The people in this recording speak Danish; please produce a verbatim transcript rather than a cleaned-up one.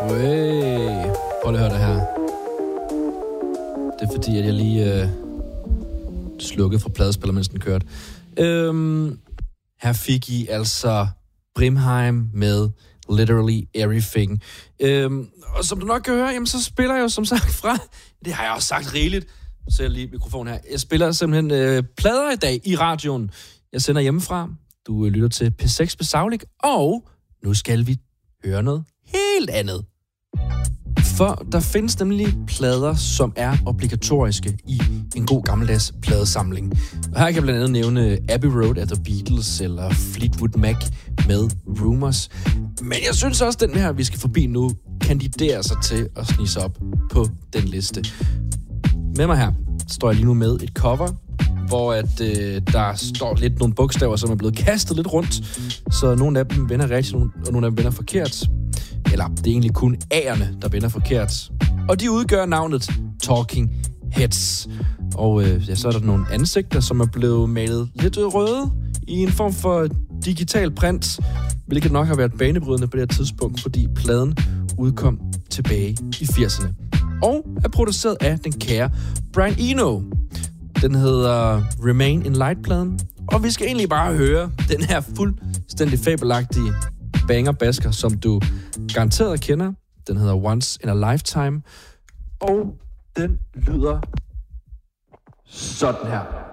Hey. Prøv lige at høre det her. Det er fordi, at jeg lige øh, slukkede fra pladespiller, mens den kørte. Øhm, her fik I altså Brimheim med Literally Everything. Øhm, og som du nok kan høre, jamen, så spiller jeg jo som sagt fra... Det har jeg også sagt rigeligt. Nu ser jeg lige mikrofonen her. Jeg spiller simpelthen øh, plader i dag i radioen. Jeg sender hjemmefra. Du øh, lytter til P seks Besaglik. Og nu skal vi høre noget helt andet. For der findes nemlig plader, som er obligatoriske i en god gammeldags pladesamling. Og her kan jeg blandt andet nævne Abbey Road af The Beatles eller Fleetwood Mac med Rumours. Men jeg synes også, at den her, vi skal forbi nu, kandiderer sig til at snige sig op på den liste. Med mig her står jeg lige nu med et cover, hvor at, øh, der står lidt nogle bogstaver, som er blevet kastet lidt rundt. Så nogle af dem vender rigtigt, og nogle af dem vender forkert. Eller det er egentlig kun A'erne, der vender forkert. Og de udgør navnet Talking Heads. Og øh, ja, så er der nogle ansigter, som er blevet malet lidt røde i en form for digital print, hvilket nok har været banebrydende på det her tidspunkt, fordi pladen udkom tilbage i firserne. Og er produceret af den kære Brian Eno. Den hedder Remain in Light-pladen. Og vi skal egentlig bare høre den her fuldstændig fabelagtige banger-basker, som du garanteret kender. Den hedder Once in a Lifetime. Og den lyder sådan her.